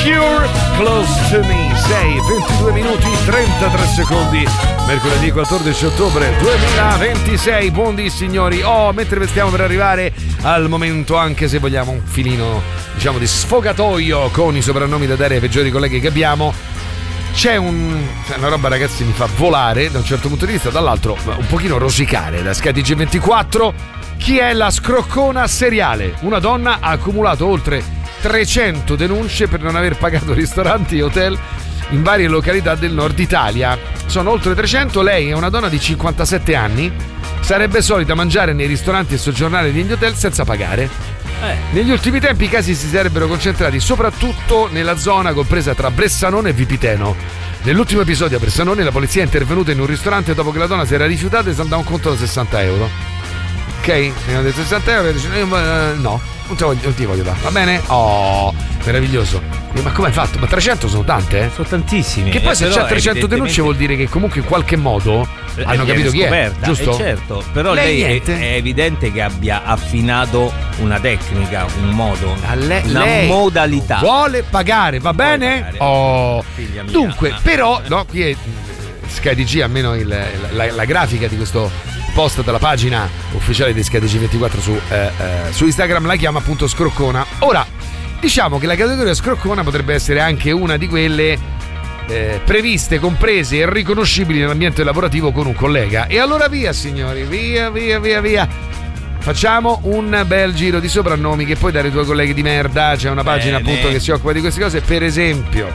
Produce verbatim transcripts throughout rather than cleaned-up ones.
Cure, Close to Me. sei, ventidue minuti, trentatré secondi. Mercoledì quattordici ottobre duemilaventisei. Buondì signori. Oh, mentre stiamo per arrivare al momento, anche se vogliamo un filino, diciamo, di sfogatoio con i soprannomi da dare ai peggiori colleghi che abbiamo, c'è un, una roba, ragazzi, mi fa volare da un certo punto di vista, dall'altro un pochino rosicare. Da Sky T G ventiquattro, chi è la scroccona seriale? Una donna ha accumulato oltre trecento denunce per non aver pagato ristoranti e hotel in varie località del nord Italia. Sono oltre trecento. Lei è una donna di cinquantasette anni, sarebbe solita mangiare nei ristoranti e soggiornare negli hotel senza pagare. Eh. Negli ultimi tempi i casi si sarebbero concentrati soprattutto nella zona compresa tra Bressanone e Vipiteno. Nell'ultimo episodio a Bressanone la polizia è intervenuta in un ristorante dopo che la donna si era rifiutata e si andava un conto da sessanta euro. Ok? Mi hanno detto sessanta euro e dice no, no, non ti voglio, non ti voglio dare. Va bene? Oh, meraviglioso. Ma come hai fatto? Ma trecento sono tante, eh? Sono tantissimi. Che poi eh, se c'è trecento denunce vuol dire che comunque in qualche modo hanno capito chi è, giusto? Eh certo, però lei, lei è, è evidente che abbia affinato una tecnica, un modo, le, una lei modalità. Vuole pagare, va vuole bene? Pagare. Oh. Dunque, però, no, qui è Sky T G, almeno il, la, la grafica di questo post dalla pagina ufficiale di Sky T G ventiquattro su, eh, eh, su Instagram la chiama appunto scroccona. Ora, diciamo che la categoria scroccona potrebbe essere anche una di quelle eh, previste, comprese e riconoscibili nell'ambiente lavorativo con un collega. E allora via signori, via via via via. Facciamo un bel giro di soprannomi che puoi dare ai tuoi colleghi di merda. C'è una pagina Bene. appunto che si occupa di queste cose. Per esempio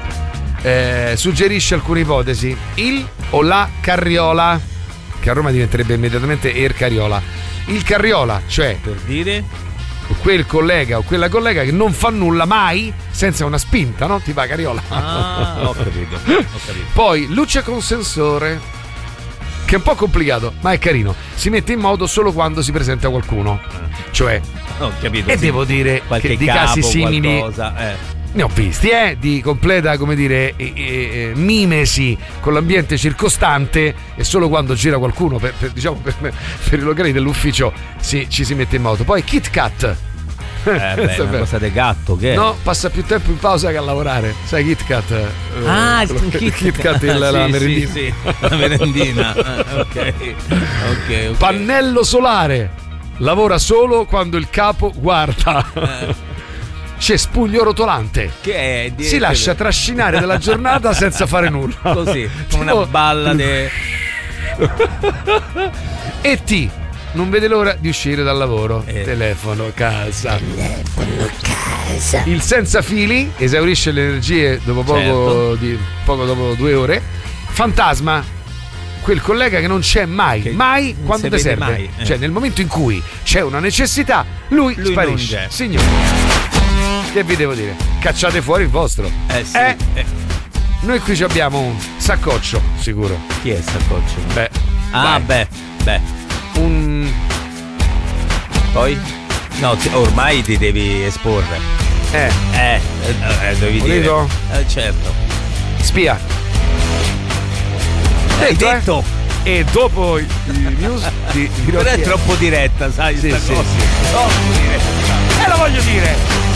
eh, suggerisce alcune ipotesi: il o la carriola, che a Roma diventerebbe immediatamente er carriola. Il carriola, cioè per dire quel collega o quella collega che non fa nulla mai senza una spinta, no? Ti va carriola. Ah, ho capito, ho capito. Poi luce con sensore, che è un po' complicato, ma è carino. Si mette in moto solo quando si presenta qualcuno. Cioè, ho capito. E sì. devo dire qualche che di capo, casi simili qualcosa, eh. ne ho visti, eh, di completa, come dire, eh, eh, mimesi con l'ambiente circostante, e solo quando gira qualcuno per, per, diciamo, per, per i locali dell'ufficio si, ci si mette in moto. Poi Kit Kat. Eh beh, una cosa de gatto che è? No, passa più tempo in pausa che a lavorare. Sai Kit Kat? Ah, il Kit, Kit Kat il, la, sì, la merendina. Sì, sì, la merendina. ah, okay. ok, ok. Pannello solare. Lavora solo quando il capo guarda. Eh. C'è spuglio rotolante, che è si lascia trascinare dalla giornata senza fare nulla, così come una balla de... E T non vede l'ora di uscire dal lavoro. eh. Telefono casa. Telefono casa. Il senza fili esaurisce le energie dopo poco, certo. di, poco dopo due ore. Fantasma, quel collega che non c'è mai, che mai quando ti serve, mai. Eh. Cioè nel momento in cui c'è una necessità lui, lui sparisce. Signore, che vi devo dire? Cacciate fuori il vostro. Eh sì. Eh, eh. Noi qui abbiamo un saccoccio, sicuro. Chi è il saccoccio? Beh. Ah, vai. beh, beh. Un. Poi? No, ti, ormai ti devi esporre. Eh. Eh, eh devi Volito? dire. Eh, certo. Spia. Hai detto, detto? Eh? E dopo i news di, di non è troppo diretta, sai? Sì, sta sì, cosa. sì. Troppo diretta. E lo voglio dire.